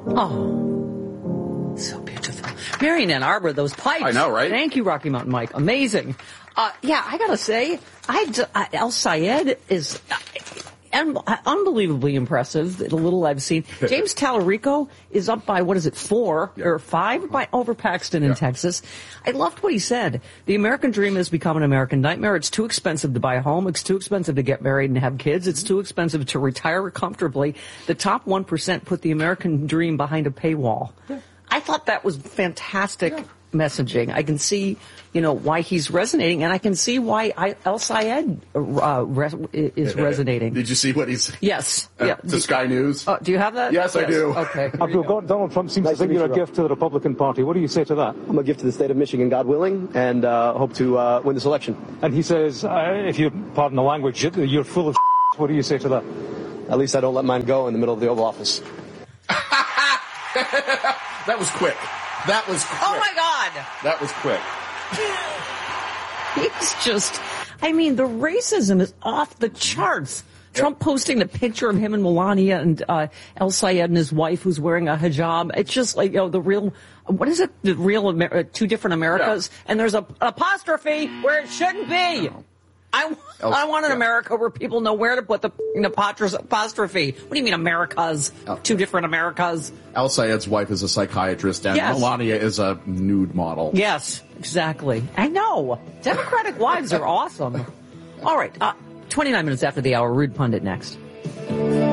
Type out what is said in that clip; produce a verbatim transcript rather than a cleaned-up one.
Oh, so beautiful. Marion Ann Arbor, those pipes. I know, right? Thank you, Rocky Mountain Mike. Amazing. Uh, yeah, I gotta say, I, uh, El Sayed is uh, un- unbelievably impressive. The little I've seen. James Tallarico is up by, what is it, four yeah. or five by over Paxton in yeah. Texas. I loved what he said. The American dream has become an American nightmare. It's too expensive to buy a home. It's too expensive to get married and have kids. It's too expensive to retire comfortably. The top one percent put the American dream behind a paywall. Yeah. I thought that was fantastic yeah. messaging. I can see, you know, why he's resonating, and I can see why I, El Sayed uh, res- is resonating. Did you see what he's? Yes. Uh, yeah. To Sky News. Uh, do you have that? Yes, yes. I do. Okay. Abdul, Donald Trump seems nice to think you're a gift to the Republican Party. What do you say to that? I'm a gift to the state of Michigan, God willing, and uh, hope to uh, win this election. And he says, uh, if you pardon the language, you're full of. What do you say to that? At least I don't let mine go in the middle of the Oval Office. That was quick. That was quick. Oh, my God. That was quick. He's just, I mean, the racism is off the charts. Yep. Trump posting the picture of him and Melania and uh, El Sayed and his wife who's wearing a hijab. It's just like, you know, the real, what is it? The real, Amer- uh, two different Americas. Yeah. And there's a, an apostrophe where it shouldn't be. I, El, I want an yeah. America where people know where to put the apostrophe. What do you mean Americas? El, Two different Americas? El Sayed's wife is a psychiatrist, and yes. Melania is a nude model. Yes, exactly. I know. Democratic wives are awesome. All right, uh, twenty-nine minutes after the hour, Rude Pundit next.